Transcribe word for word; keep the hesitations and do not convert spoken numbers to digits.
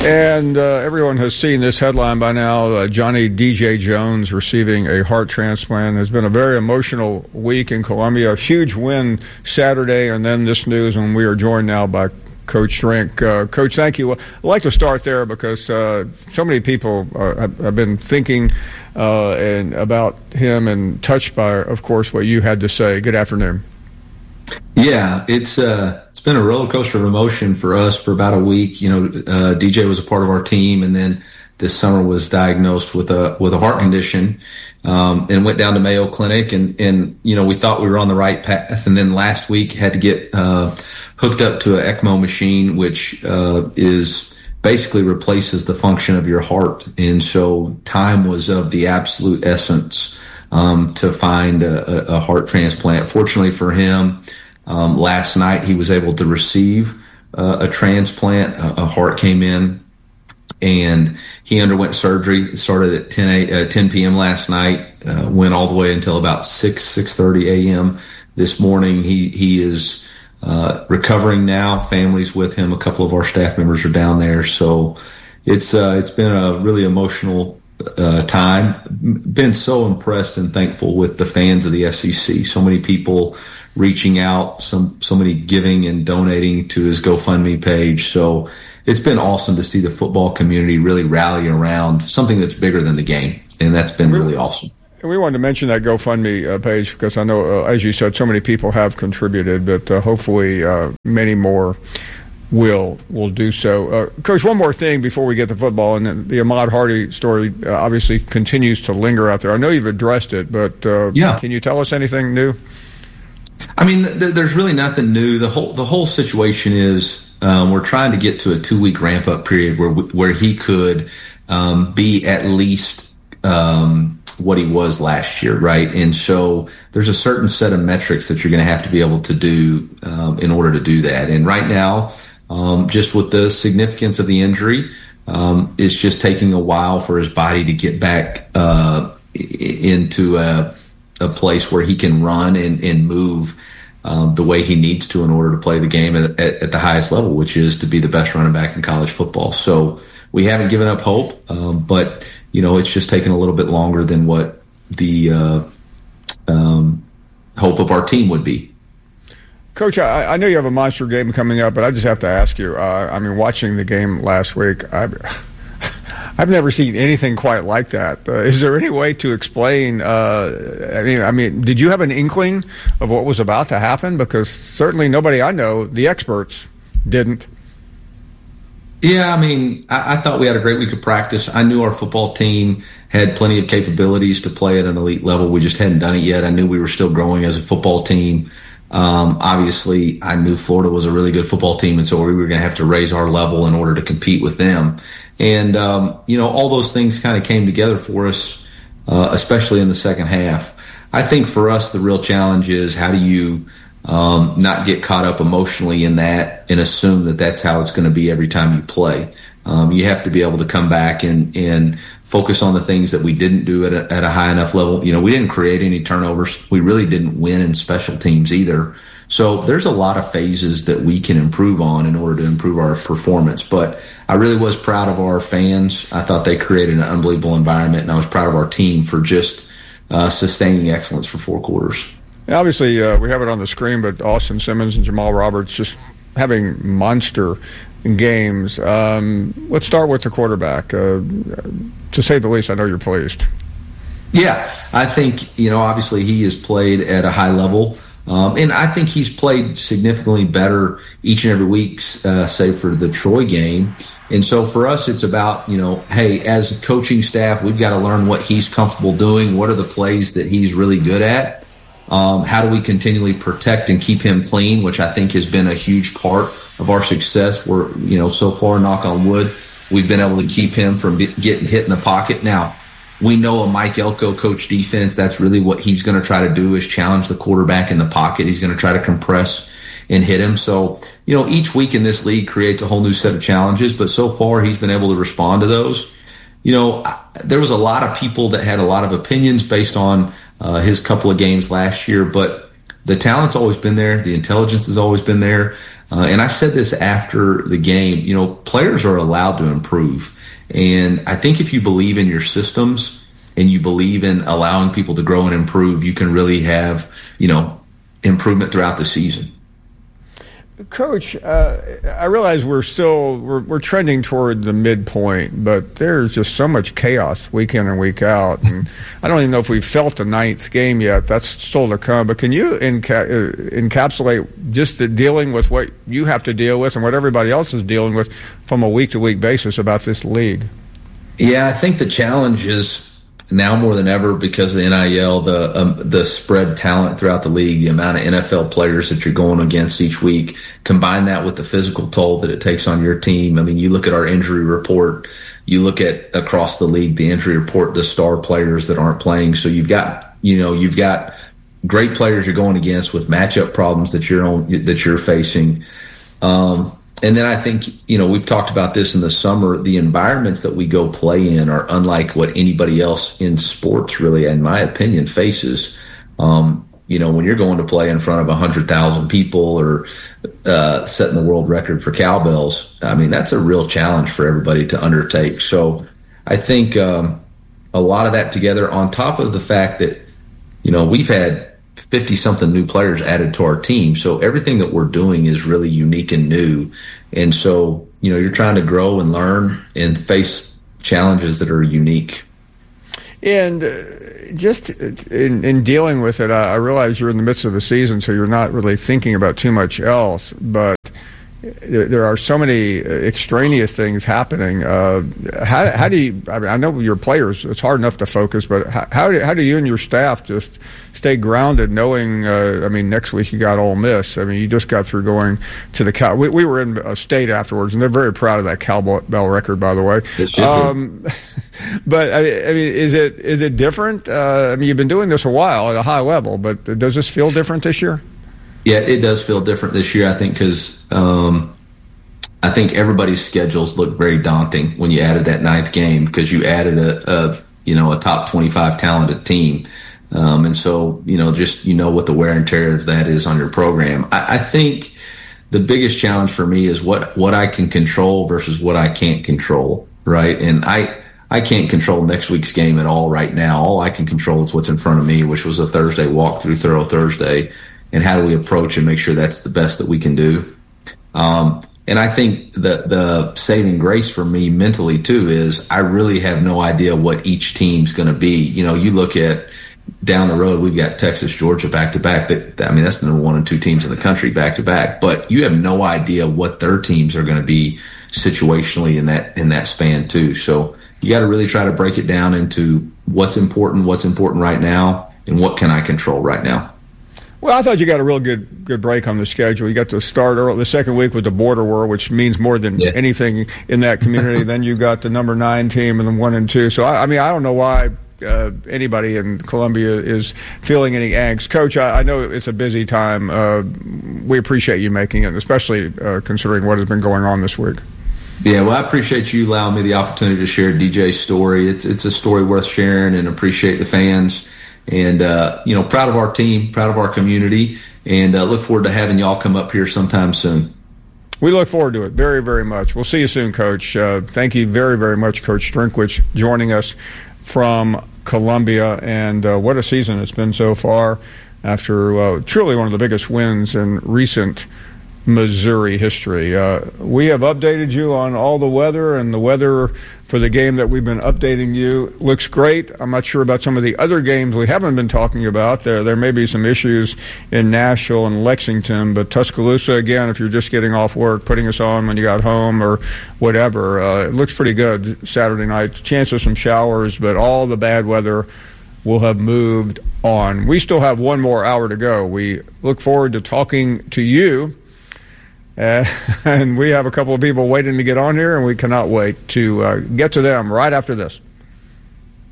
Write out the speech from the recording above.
And uh, everyone has seen this headline by now. Uh, Johnny D J Jones receiving a heart transplant. It's been a very emotional week in Columbia. A huge win Saturday, and then this news, and we are joined now by Coach Shrink. Uh, Coach, thank you. I'd like to start there because uh, so many people uh, have, have been thinking uh, and about him and touched by, of course, what you had to say. Good afternoon. Yeah, it's uh, it's been a roller coaster of emotion for us for about a week. You know, uh, D J was a part of our team, and then this summer was diagnosed with a with a heart condition, um, and went down to Mayo Clinic, and and you know we thought we were on the right path, and then last week had to get uh, hooked up to an ECMO machine, which uh, is basically replaces the function of your heart, and so time was of the absolute essence um, to find a, a heart transplant. Fortunately for him. Um, last night he was able to receive uh, a transplant. A, a heart came in, and he underwent surgery. It started at ten p.m. last night, uh, went all the way until about six, six thirty a.m. this morning. He he is uh, recovering now. Family's with him. A couple of our staff members are down there. So it's uh, it's been a really emotional uh, time. Been so impressed and thankful with the fans of the S E C. So many people reaching out, some so many giving and donating to his GoFundMe page. So it's been awesome to see the football community really rally around something that's bigger than the game, and that's been really awesome. And we wanted to mention that GoFundMe uh, page because I know, uh, as you said, so many people have contributed, but uh, hopefully uh, many more will will do so. Uh, Coach, one more thing before we get to football, and the Ahmad Hardy story uh, obviously continues to linger out there. I know you've addressed it, but uh, yeah. Can you tell us anything new? I mean, th- there's really nothing new. The whole the whole situation is um, we're trying to get to a two week ramp up period where we, where he could um, be at least um, what he was last year, right? And so there's a certain set of metrics that you're going to have to be able to do um, in order to do that. And right now, um, just with the significance of the injury, um, it's just taking a while for his body to get back uh, into a a place where he can run and, and move um, the way he needs to in order to play the game at, at, at the highest level, which is to be the best running back in college football. So we haven't given up hope, um, but, you know, it's just taken a little bit longer than what the uh, um, hope of our team would be. Coach, I, I know you have a monster game coming up, but I just have to ask you, uh, I mean, watching the game last week, I I've never seen anything quite like that. Uh, is there any way to explain? Uh, I mean, I mean, did you have an inkling of what was about to happen? Because certainly nobody I know, the experts, didn't. Yeah, I mean, I, I thought we had a great week of practice. I knew our football team had plenty of capabilities to play at an elite level. We just hadn't done it yet. I knew we were still growing as a football team. Um, obviously, I knew Florida was a really good football team, and so we were going to have to raise our level in order to compete with them. And, um, you know, all those things kind of came together for us, uh, especially in the second half. I think for us, the real challenge is how do you um, not get caught up emotionally in that and assume that that's how it's going to be every time you play. Um, you have to be able to come back and, and focus on the things that we didn't do at a, at a high enough level. You know, we didn't create any turnovers. We really didn't win in special teams either. So there's a lot of phases that we can improve on in order to improve our performance. But I really was proud of our fans. I thought they created an unbelievable environment, and I was proud of our team for just uh, sustaining excellence for four quarters. Obviously, uh, we have it on the screen, but Austin Simmons and Jamal Roberts just having monster games. Um, let's start with the quarterback. Uh, to say the least, I know you're pleased. Yeah, I think, you know, obviously he has played at a high level. Um, and I think he's played significantly better each and every week, uh, save for the Troy game. And so for us, it's about, you know, hey, as a coaching staff, we've got to learn what he's comfortable doing. What are the plays that he's really good at? Um, how do we continually protect and keep him clean, which I think has been a huge part of our success. We're, you know, so far, knock on wood, we've been able to keep him from getting hit in the pocket. Now, we know a Mike Elko coach defense, that's really what he's going to try to do is challenge the quarterback in the pocket. He's going to try to compress and hit him. So, you know, each week in this league creates a whole new set of challenges, but so far he's been able to respond to those. You know, there was a lot of people that had a lot of opinions based on uh, his couple of games last year, but the talent's always been there. The intelligence has always been there. Uh, and I said this after the game, you know, players are allowed to improve. And I think if you believe in your systems and you believe in allowing people to grow and improve, you can really have, you know, improvement throughout the season. Coach, uh, I realize we're still we're, we're trending toward the midpoint, but there's just so much chaos week in and week out, and I don't even know if we've felt the ninth game yet. That's still to come. But can you enca- encapsulate just the dealing with what you have to deal with and what everybody else is dealing with from a week-to-week basis about this league? Yeah, I think the challenge is now more than ever because of the N I L, the um, the spread talent throughout the league, the amount of N F L players that you're going against each week, combine that with the physical toll that it takes on your team. I mean, you look at our injury report, you look at across the league, the injury report, the star players that aren't playing. So you've got, you know, you've got great players you're going against with matchup problems that you're on, that you're facing. Um, And then I think, you know, we've talked about this in the summer. The environments that we go play in are unlike what anybody else in sports really, in my opinion, faces. Um, you know, when you're going to play in front of one hundred thousand people or uh, setting the world record for cowbells, I mean, that's a real challenge for everybody to undertake. So I think um, a lot of that together on top of the fact that, you know, we've had fifty-something new players added to our team. So everything that we're doing is really unique and new. And so, you know, you're trying to grow and learn and face challenges that are unique. And uh, just in, in dealing with it, I, I realize you're in the midst of a season, so you're not really thinking about too much else. But there, there are so many extraneous things happening. Uh, how, how do you, I mean, I know your players, it's hard enough to focus, but how, how, do, how do you and your staff just stay grounded knowing, uh, I mean, next week you got Ole Miss. I mean, you just got through going to the Cow. We, we were in a state afterwards, and they're very proud of that cowbell record, by the way. Um, but, I mean, is it is it different? Uh, I mean, you've been doing this a while at a high level, but does this feel different this year? Yeah, it does feel different this year, I think, because um, I think everybody's schedules look very daunting when you added that ninth game because you added a, a you know a top twenty-five talented team. Um, and so, you know, just, you know, what the wear and tear of that is on your program. I, I think the biggest challenge for me is what, what I can control versus what I can't control, right? And I, I can't control next week's game at all right now. All I can control is what's in front of me, which was a Thursday walkthrough, Thorough Thursday, and how do we approach and make sure that's the best that we can do. Um, and I think the, the saving grace for me mentally, too, is I really have no idea what each team's going to be. You know, you look at, down the road, we've got Texas, Georgia back to back. That I mean, that's the number one and two teams in the country back to back. But you have no idea what their teams are going to be situationally in that in that span too. So you got to really try to break it down into what's important, what's important right now, and what can I control right now. Well, I thought you got a real good good break on the schedule. You got to start early, the second week with the Border War, which means more than yeah. anything in that community. Then you got the number nine team and the one and two. So I, I mean, I don't know why. Uh, anybody in Columbia is feeling any angst. Coach, I, I know it's a busy time. Uh, we appreciate you making it, especially uh, considering what has been going on this week. Yeah, well, I appreciate you allowing me the opportunity to share D J's story. It's it's a story worth sharing, and appreciate the fans. And, uh, you know, proud of our team, proud of our community, and uh, look forward to having y'all come up here sometime soon. We look forward to it very, very much. We'll see you soon, Coach. Uh, thank you very, very much, Coach Drinkwitz, joining us from Columbia, and uh, what a season it's been so far after uh, truly one of the biggest wins in recent Missouri history. Uh, we have updated you on all the weather, and the weather for the game that we've been updating you looks great. I'm not sure about some of the other games we haven't been talking about. There, there may be some issues in Nashville and Lexington, but Tuscaloosa, again, if you're just getting off work, putting us on when you got home or whatever, uh, it looks pretty good Saturday night. Chance of some showers, but all the bad weather will have moved on. We still have one more hour to go. We look forward to talking to you. Uh, and we have a couple of people waiting to get on here, and we cannot wait to uh, get to them right after this.